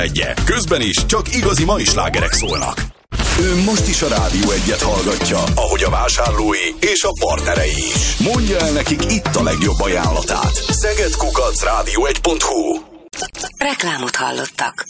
Egye. Közben is csak igazi mai slágerek szólnak. Ő most is a Rádió Egyet hallgatja, ahogy a vásárlói és a partnerei is. Mondja el nekik itt a legjobb ajánlatát. szeged@radio1.hu. Reklámot hallottak.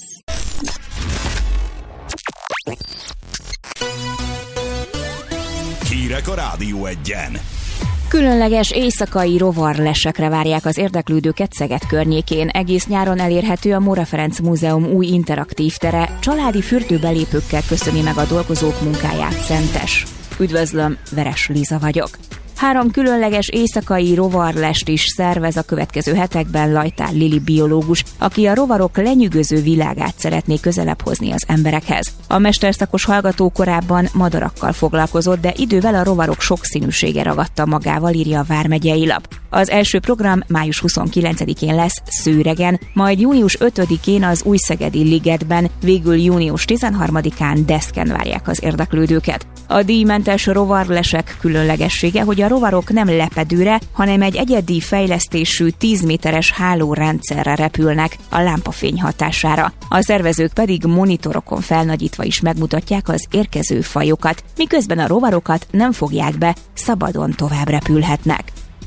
Hírek a Rádió Egyen. Különleges éjszakai rovarlesekre várják az érdeklődőket Szeged környékén. Egész nyáron elérhető a Móra Ferenc Múzeum új interaktív tere. Családi fürdőbelépőkkel köszöni meg a dolgozók munkáját Szentes. Üdvözlöm, Veres Liza vagyok. 3 különleges éjszakai rovarlest is szervez a következő hetekben Lajtár Lili biológus, aki a rovarok lenyűgöző világát szeretné közelebb hozni az emberekhez. A mesterszakos hallgató korábban madarakkal foglalkozott, de idővel a rovarok sokszínűsége ragadta magával, írja a Vármegyei Lap. Az első program május 29-én lesz Szőregen, majd június 5-én az Újszegedi Ligetben, végül június 13-án Deszken várják az érdeklődőket. A díjmentes rovarlesek különlegessége, hogy a rovarok nem lepedőre, hanem egy egyedi fejlesztésű 10 méteres hálórendszerre repülnek a lámpafény hatására. A szervezők pedig monitorokon felnagyítva is megmutatják az érkező fajokat, miközben a rovarokat nem fogják be, szabadon tovább repülhetnek.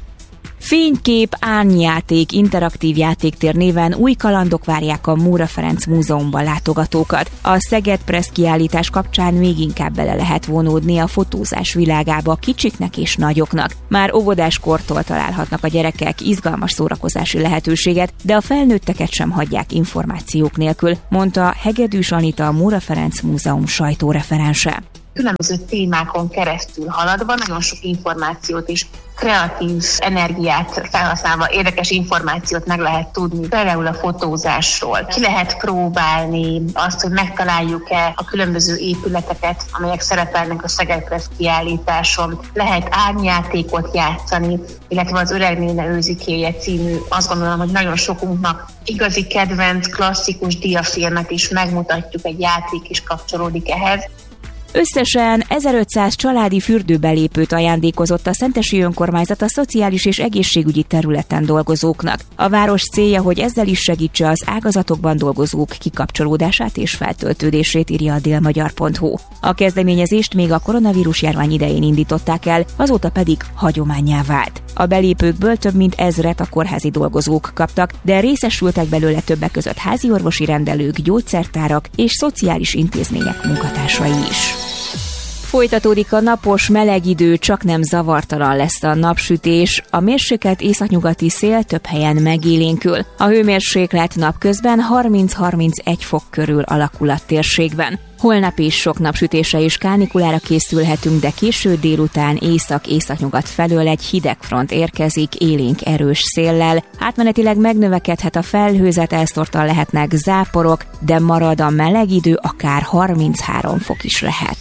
Fénykép árnyjáték interaktív játéktér néven új kalandok várják a Móra Ferenc Múzeumban látogatókat. A Szeged Press kiállítás kapcsán még inkább bele lehet vonódni a fotózás világába kicsiknek és nagyoknak. Már óvodáskortól találhatnak a gyerekek izgalmas szórakozási lehetőséget, de a felnőtteket sem hagyják információk nélkül, mondta Hegedűs Anita, a Móra Ferenc Múzeum sajtóreferense. Különböző témákon keresztül haladva nagyon sok információt és kreatív energiát felhasználva érdekes információt meg lehet tudni. Például a fotózásról. Ki lehet próbálni azt, hogy megtaláljuk-e a különböző épületeket, amelyek szerepelnek a Szeged Press kiállításon. Lehet árnyjátékot játszani, illetve az Öreg néne őzikéje című, azt gondolom, hogy nagyon sokunknak igazi kedvenc, klasszikus diafilmet is megmutatjuk, egy játék is kapcsolódik ehhez. Összesen 1500 családi fürdőbelépőt ajándékozott a Szentesi Önkormányzat a szociális és egészségügyi területen dolgozóknak. A város célja, hogy ezzel is segítse az ágazatokban dolgozók kikapcsolódását és feltöltődését, írja a délmagyar.hu. A kezdeményezést még a koronavírus járvány idején indították el, azóta pedig hagyománnyá vált. A belépőkből több mint 1000-et a kórházi dolgozók kaptak, de részesültek belőle többek között háziorvosi rendelők, gyógyszertárak és szociális intézmények munkatársai is. Folytatódik a napos, meleg idő, csaknem zavartalan lesz a napsütés. A mérsékelt északnyugati szél több helyen megélénkül. A hőmérséklet napközben 30-31 fok körül alakul a térségben. Holnap is sok napsütésre és kánikulára készülhetünk, de késő délután észak-északnyugat felől egy hideg front érkezik élénk erős széllel. Átmenetileg megnövekedhet a felhőzet, elszórtan lehetnek záporok, de marad a meleg idő, akár 33 fok is lehet.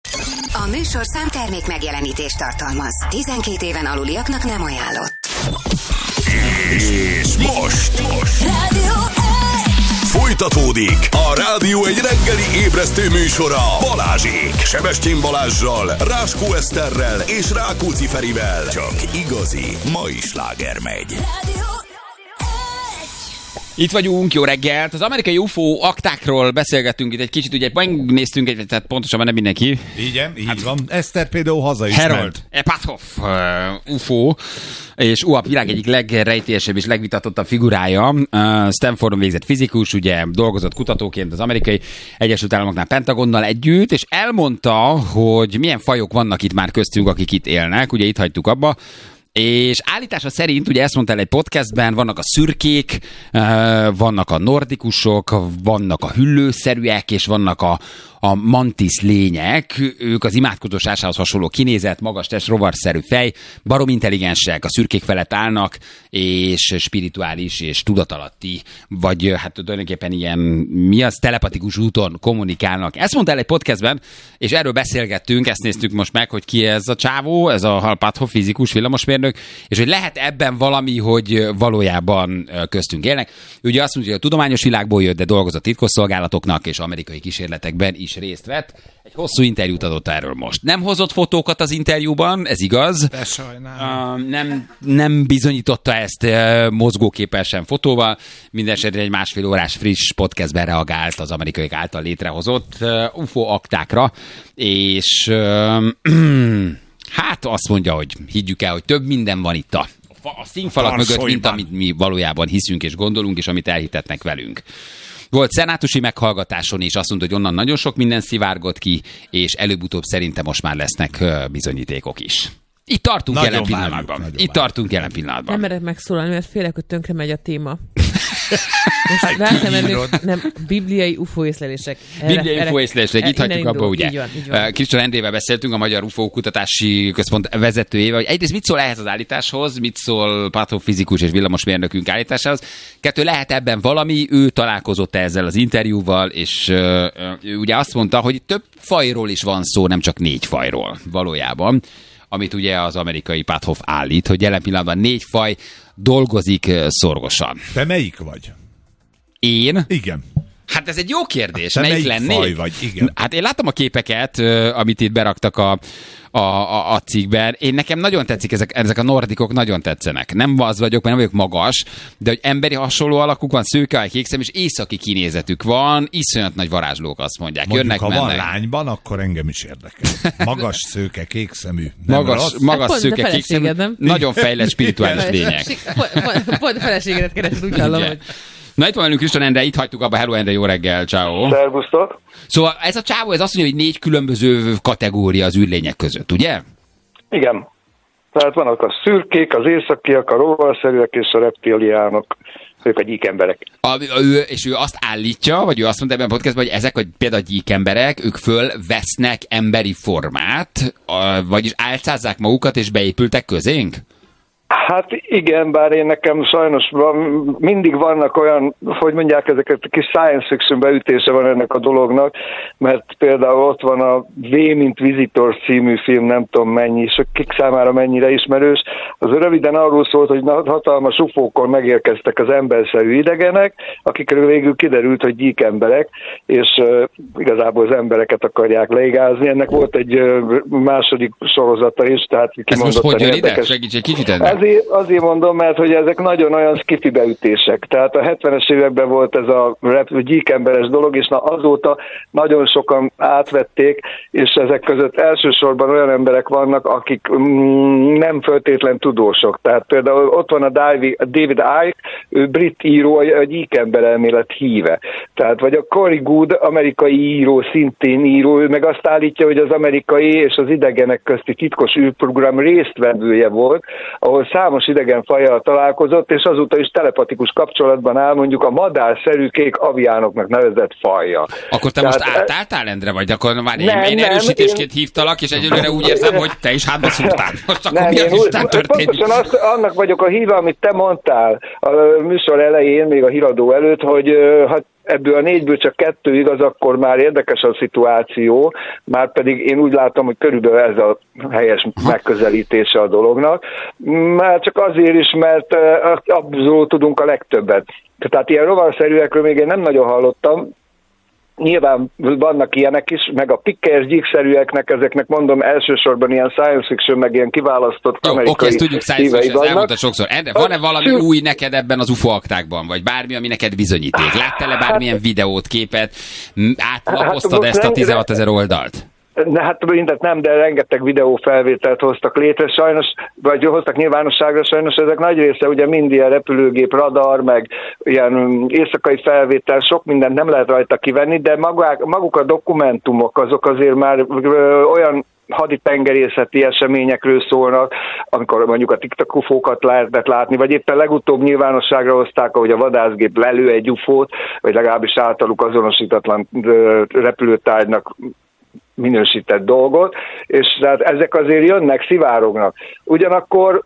A műsorszám termék megjelenítést tartalmaz. 12 éven aluliaknak nem ajánlott. És most folytatódik a Rádió egy reggeli ébresztő műsora Balázsék. Sebestyén Balázssal, Ráskó Eszterrel és Rákóczi Ferivel. Csak igazi mai sláger megy. Itt vagyunk, jó reggelt! Az amerikai UFO aktákról beszélgettünk itt egy kicsit, ugye megnéztünk, tehát pontosabban nem mindenki. Igen, így van. Eszter például haza is Harold ment. Epathoff UFO, és a világ egyik legrejtélyesebb és legvitatottabb figurája. Stanfordon végzett fizikus, ugye dolgozott kutatóként az Amerikai Egyesült Államoknál Pentagonnal együtt, és elmondta, hogy milyen fajok vannak itt már köztünk, akik itt élnek. Ugye itt hagytuk abba. És állítása szerint, ugye ezt mondta el egy podcastben, vannak a szürkék, vannak a nordikusok, vannak a hüllőszerűek, és vannak a mantis lények, ők az imádkozósásához hasonló kinézet, magas test, rovarszerű fej, barom intelligensek, a szürkék felett állnak, és spirituális és tudatalatti, vagy hát tulajdonképpen ilyen, telepatikus úton kommunikálnak. Ezt mondta el egy podcastben, és erről beszélgettünk, ezt néztük most meg, hogy ki ez a csávó, ez a Epathoff fizikus, villamosmérnök, és hogy lehet ebben valami, hogy valójában köztünk élnek. Ugye azt mondja, hogy a tudományos világból jött, de dolgozott titkosszolgálatoknak és amerikai kísérletekben is is részt vett. Egy hosszú interjút adott erről most. Nem hozott fotókat az interjúban, ez igaz. De sajnálom. Nem bizonyította ezt mozgóképesen fotóval. Mindenesetre egy 1,5 órás friss podcastben reagált az amerikaiak által létrehozott UFO aktákra, és hát azt mondja, hogy higgyük el, hogy több minden van itt a színfalak mögött, mint amit mi valójában hiszünk és gondolunk, és amit elhitetnek velünk. Volt szenátusi meghallgatáson is, azt mondta, hogy onnan nagyon sok minden szivárgott ki, és előbb-utóbb szerintem most már lesznek bizonyítékok is. Itt tartunk jelen pillanatban. Tartunk jelen pillanatban. Nem merek megszólalni, mert félek, hogy tönkre megy a téma. Most rá kell mennünk, nem, bibliai UFO észlelések. Bibliai UFO észlelések, itt hagyjuk abba, ugye. Így van. Krisztián Endrével beszéltünk, a Magyar UFO Kutatási Központ vezetőjével, hogy egyrészt mit szól ehhez az állításhoz, mit szól pathofizikus és villamosmérnökünk állításához. Kettő, lehet ebben valami, ő találkozott ezzel az interjúval, és ő ugye azt mondta, hogy több fajról is van szó, nem csak 4 fajról valójában, amit ugye az amerikai Pathof állít, hogy jelen pillanatban 4 faj dolgozik szorgosan. Te melyik vagy? Én? Igen. Hát ez egy jó kérdés. Te melyik lennék? Faj vagy? Igen. Hát én láttam a képeket, amit itt beraktak a cikkben. Nekem nagyon tetszik, ezek a nordikok nagyon tetszenek. Nem az vagyok, mert nem vagyok magas, de hogy emberi hasonló alakuk van, szőke, kékszem, és északi kinézetük van, iszonyat nagy varázslók, azt mondják. Mondjuk, jönnek, ha mennek. van lányban, akkor engem is érdekel. Magas, szőke, kékszemű. Magas szőke, kékszemű. Nagyon fejlett spirituális lények. Pont a feleségedet keresed, úgy hallom, hogy... Na itt van velünk Krisztián Endre, itt hagytuk abba. Hello Endre, jó reggel, ciao. Szervusztok. Szóval ez a csávó, ez azt mondja, hogy 4 különböző kategória az űrlények között, ugye? Igen. Tehát vannak a szürkék, az északiak, a rovarszerűek és a reptiliánok. Ők a gyíkemberek. És ő azt állítja, vagy ő azt mondta ebben a podcastban, hogy ezek például a gyíkemberek, ők fölvesznek emberi formát, vagyis álcázzák magukat és beépültek közénk? Hát igen, bár én nekem sajnos mindig vannak olyan, hogy mondják, ezeket a kis science fiction beütése van ennek a dolognak, mert például ott van a V mint Visitor című film, nem tudom mennyi, és kik számára mennyire ismerős. Az röviden arról szólt, hogy hatalmas ufókon megérkeztek az emberszerű idegenek, akikről végül kiderült, hogy gyíkemberek, és igazából az embereket akarják leigázni. Ennek volt egy második sorozata is, tehát kimondottan érdekes. Segíts egy kicsit. Azért mondom, mert hogy ezek nagyon olyan skifi beütések. Tehát a 70-es években volt ez a gyíkemberes dolog, és azóta nagyon sokan átvették, és ezek között elsősorban olyan emberek vannak, akik nem feltétlen tudósok. Tehát például ott van a David Icke, ő brit író, a gyíkember elmélet híve. Tehát vagy a Corey Goode, amerikai író, szintén író, ő meg azt állítja, hogy az amerikai és az idegenek közti titkos űrprogram résztvevője volt, ahol számos idegen fajjal találkozott, és azóta is telepatikus kapcsolatban áll mondjuk a madárszerű kék aviánoknak nevezett fajja. Akkor te most átálltál, Endre, vagy akkor már én erősítésként hívtalak, és egyelőre úgy érzem, hogy te is hátba szúrtál. Most akkor mi az Isten történik? Pontosan annak vagyok a híve, amit te mondtál a műsor elején, még a híradó előtt, hogy ebből a 4-ből csak 2 igaz, akkor már érdekes a szituáció, már pedig én úgy látom, hogy körülbelül ez a helyes megközelítése a dolognak. Már csak azért is, mert abból tudunk a legtöbbet. Tehát ilyen rovarszerűekről még én nem nagyon hallottam. Nyilván vannak ilyenek is, meg a pikkelyes gyíkszerűeknek, ezeknek mondom elsősorban ilyen science fiction, meg ilyen kiválasztott amerikai oké, ezt tudjuk, science fiction, ezt elmondta sokszor. Van-e valami új neked ebben az UFO aktákban, vagy bármi, ami neked bizonyíték? Láttál-e bármilyen videót, képet? Átlapoztad ezt a 16 000 oldalt? Hát mindent nem, de rengeteg videófelvételt hoztak létre, sajnos, vagy hoztak nyilvánosságra, sajnos ezek nagy része ugye mind ilyen repülőgép, radar, meg ilyen éjszakai felvétel, sok mindent nem lehet rajta kivenni, de maguk a dokumentumok azok azért már olyan haditengerészeti eseményekről szólnak, amikor mondjuk a TikTok-ufókat lehetett látni, vagy éppen legutóbb nyilvánosságra hozták, ahogy a vadászgép lelő egy ufót, vagy legalábbis általuk azonosítatlan repülőtárgynak minősített dolgot, és tehát ezek azért jönnek, szivárognak. Ugyanakkor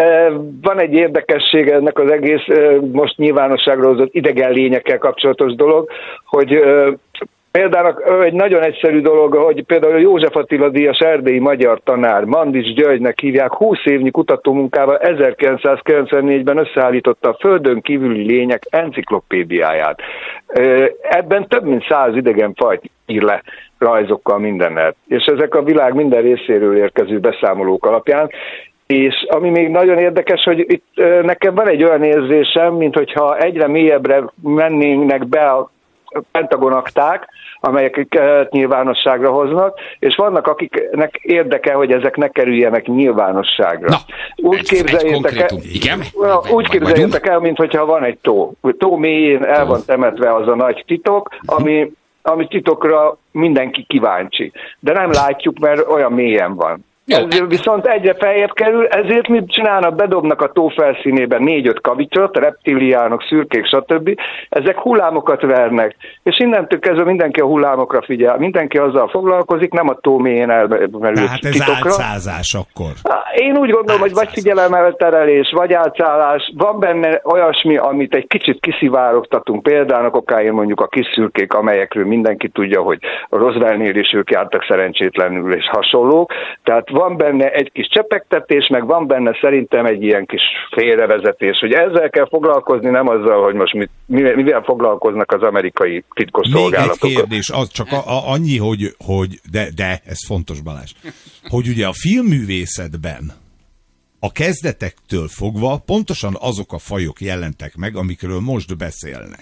van egy érdekessége ennek az egész most nyilvánosságra hozott idegen lényekkel kapcsolatos dolog, hogy Például egy nagyon egyszerű dolog, hogy például József Attila díjas erdélyi magyar tanár, Mandics Györgynek hívják, 20 évnyi kutatómunkával 1994-ben összeállította a Földön kívüli lények enciklopédiáját. Ebben több mint 100 idegen fajt ír le rajzokkal, mindennel. És ezek a világ minden részéről érkező beszámolók alapján. És ami még nagyon érdekes, hogy itt nekem van egy olyan érzésem, minthogyha egyre mélyebbre mennének be a Pentagon akták, amelyeket nyilvánosságra hoznak, és vannak, akiknek érdeke, hogy ezek ne kerüljenek nyilvánosságra. Na, úgy képzeljétek el, mintha van egy tó. Tó mélyén el van temetve az a nagy titok, ami titokra mindenki kíváncsi. De nem látjuk, mert olyan mélyen van. Ez viszont egyre feljebb kerül, ezért mit csinálnak? Bedobnak a tó felszínébe 4-5 kavicsot, reptiliánok, szürkék, stb. Ezek hullámokat vernek, és innentől kezdve mindenki a hullámokra figyel, mindenki azzal foglalkozik, nem a tó mélyén elmerült hát ez titokra. álcázás akkor. Én úgy gondolom, hogy vagy figyelemelterelés, vagy álcálás, van benne olyasmi, amit egy kicsit kiszivárogtatunk, például okáért mondjuk a kis szürkék, amelyekről mindenki tudja, hogy a Roswellnél is ők jártak szerencsétlenül és hasonlók, tehát van benne egy kis csepegtetés, meg van benne szerintem egy ilyen kis félrevezetés, hogy ezzel kell foglalkozni, nem azzal, hogy most mivel foglalkoznak az amerikai titkosszolgálatok. Még egy kérdés, az csak annyi, hogy de ez fontos, Balázs, hogy ugye a filmművészetben a kezdetektől fogva pontosan azok a fajok jelentek meg, amikről most beszélnek.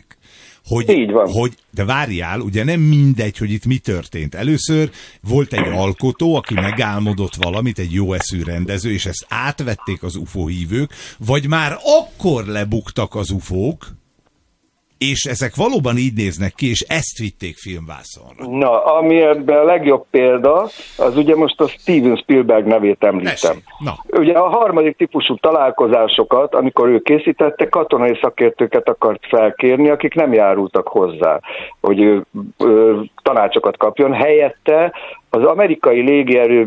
De várjál, ugye nem mindegy, hogy itt mi történt. Először volt egy alkotó, aki megálmodott valamit, egy jó eszű rendező, és ezt átvették az UFO hívők, vagy már akkor lebuktak az UFO-k, és ezek valóban így néznek ki, és ezt vitték filmvászonra. Na, ami ebben a legjobb példa, az ugye most a Steven Spielberg nevét említem. Ugye a harmadik típusú találkozásokat, amikor ő készítette, katonai szakértőket akart felkérni, akik nem járultak hozzá, hogy ő tanácsokat kapjon. Helyette az amerikai légierő